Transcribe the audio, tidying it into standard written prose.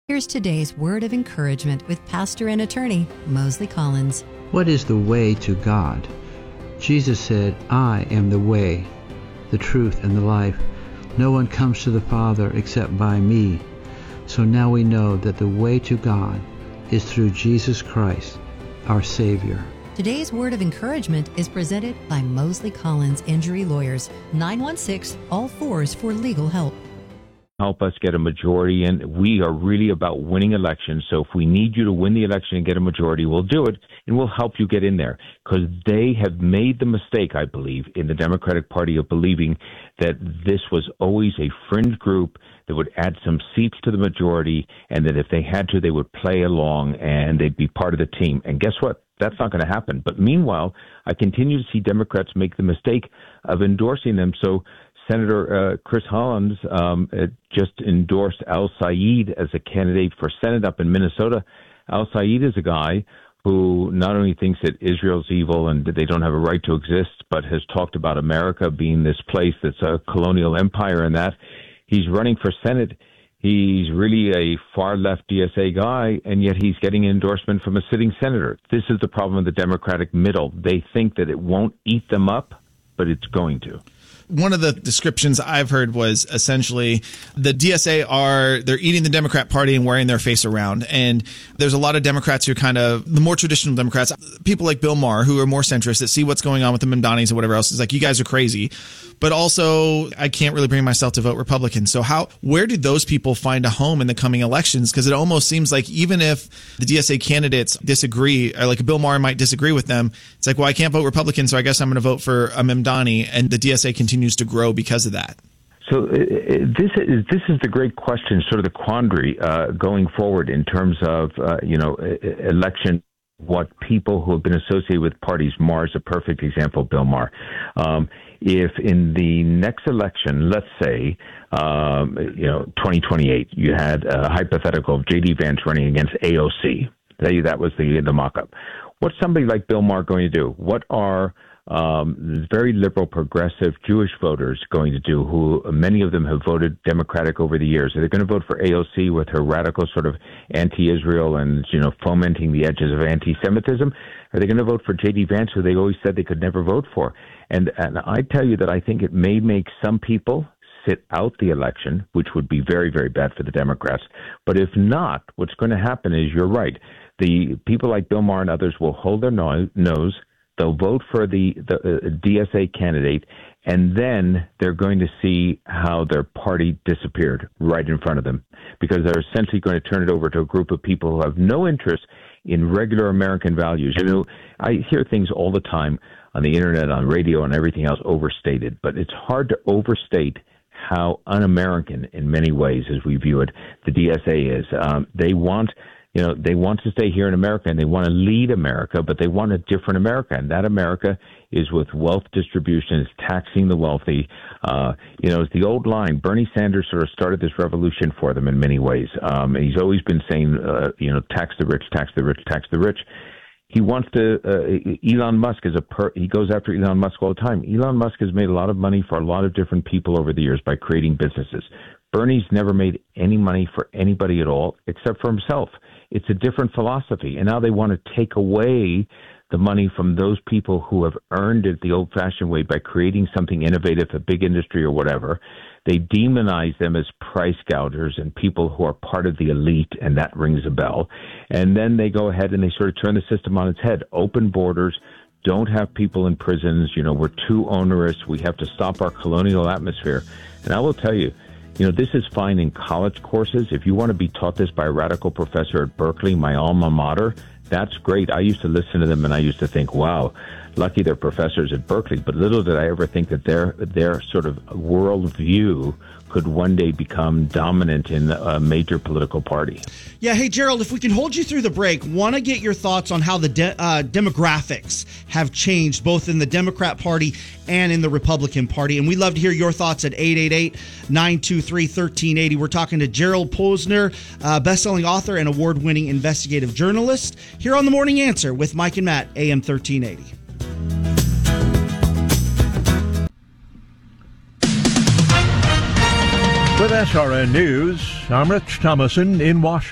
Here's today's word of encouragement with pastor and attorney Mosley Collins. What is the way to God? Jesus said, I am the way, the truth, and the life. No one comes to the Father except by me. So now we know that the way to God is through Jesus Christ, our Savior. Today's word of encouragement is presented by Mosley Collins Injury Lawyers, 916-ALL-4s for legal help. Help us get a majority, and we are really about winning elections. So if we need you to win the election and get a majority, we'll do it, and we'll help you get in there. Because they have made the mistake, I believe, in the Democratic Party of believing that this was always a fringe group that would add some seats to the majority, and that if they had to, they would play along and they'd be part of the team. And guess what? That's not going to happen. But meanwhile, I continue to see Democrats make the mistake of endorsing them. So Senator Chris Hollins just endorsed Al Saeed as a candidate for Senate up in Minnesota. Al Saeed is a guy who not only thinks that Israel's evil and that they don't have a right to exist, but has talked about America being this place that's a colonial empire and that. He's running for Senate. He's really a far-left DSA guy, and yet he's getting an endorsement from a sitting senator. This is the problem of the Democratic middle. They think that it won't eat them up, but it's going to. One of the descriptions I've heard was essentially the DSA they're eating the Democrat Party and wearing their face around. And there's a lot of Democrats who are kind of the more traditional Democrats, people like Bill Maher, who are more centrist, that see what's going on with the Mamdanis and whatever else. It's like, you guys are crazy. But also, I can't really bring myself to vote Republican. So where do those people find a home in the coming elections? Because it almost seems like even if the DSA candidates disagree, or like Bill Maher might disagree with them, it's like, well, I can't vote Republican, so I guess I'm going to vote for a Mamdani, and the DSA continues to grow because of that. So this is the great question, sort of the quandary going forward in terms of election. What people who have been associated with parties, Maher is a perfect example, Bill Maher. If in the next election, let's say, 2028, you had a hypothetical of J.D. Vance running against AOC. That was the mock-up. What's somebody like Bill Maher going to do? What are very liberal, progressive Jewish voters going to do, who many of them have voted Democratic over the years? Are they going to vote for AOC with her radical sort of anti-Israel and, fomenting the edges of anti-Semitism? Are they going to vote for J.D. Vance, who they always said they could never vote for? And I tell you that I think it may make some people sit out the election, which would be very, very bad for the Democrats. But if not, what's going to happen is, you're right, the people like Bill Maher and others will hold their nose. They'll vote for the DSA candidate, and then they're going to see how their party disappeared right in front of them, because they're essentially going to turn it over to a group of people who have no interest in regular American values. I hear things all the time on the internet, on radio, and everything else overstated, but it's hard to overstate how un-American in many ways, as we view it, the DSA is. They want to stay here in America, and they want to lead America, but they want a different America. And that America is with wealth distribution, is taxing the wealthy. It's the old line. Bernie Sanders sort of started this revolution for them in many ways. And he's always been saying, tax the rich, tax the rich, tax the rich. He wants to, Elon Musk he goes after Elon Musk all the time. Elon Musk has made a lot of money for a lot of different people over the years by creating businesses. Bernie's never made any money for anybody at all except for himself. It's a different philosophy. And now they want to take away the money from those people who have earned it the old-fashioned way by creating something innovative, a big industry or whatever. They demonize them as price gougers and people who are part of the elite, and that rings a bell. And then they go ahead and they sort of turn the system on its head. Open borders, don't have people in prisons. We're too onerous. We have to stop our colonial atmosphere. And I will tell you, this is fine in college courses. If you want to be taught this by a radical professor at Berkeley, my alma mater, that's great. I used to listen to them and I used to think, wow, lucky they're professors at Berkeley. But little did I ever think that their sort of worldview could one day become dominant in a major political party. Yeah. Hey, Gerald, if we can hold you through the break, want to get your thoughts on how the demographics have changed both in the Democrat Party and in the Republican Party. And we'd love to hear your thoughts at 888-923-1380. We're talking to Gerald Posner, best-selling author and award-winning investigative journalist, here on The Morning Answer with Mike and Matt, AM 1380. With SRN News, I'm Rich Thomason in Washington.